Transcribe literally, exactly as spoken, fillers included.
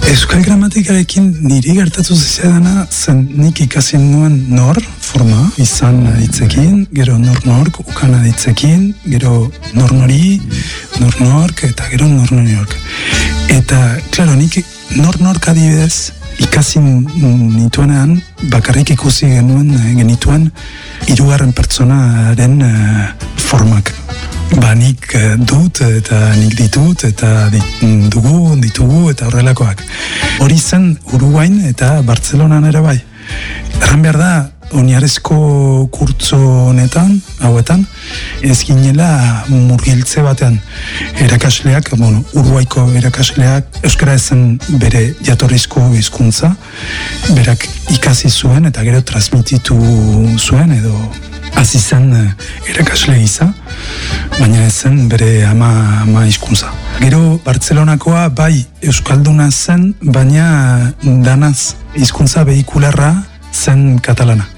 Euskal gramatikarekin niri gertatu zizadana zen nik ikasi nuen nor, forma, izan hitzekin, gero nor-nork, ukana hitzekin, gero nor-nori, nor-nork, eta gero nor-noriork. Eta, klaro, nik nor-nork adibidez, ikasi nituenean, bakarrik ikusi genuen, genituen, hirugarren pertsonaren uh, formak. Ba, nik dut, eta nik ditut, eta dit, dugu, ditugu, eta horrelakoak. Hori zen Uruguain eta Bartzelonan ere bai. Erran behar da, oinarezko kurtso honetan, hauetan, ez ginela murgiltze batean. Erakasleak, bueno, Uruguaiko erakasleak, euskara ezen bere jatorrizko hizkuntza, berak ikasi zuen, eta gero transmititu zuen, edo hasi zen erakasle gisa, baina ez zen bere ama, ama hizkuntza. Gero Bartzelonakoa bai euskalduna zen, baina danaz hizkuntza behikularra zen katalana.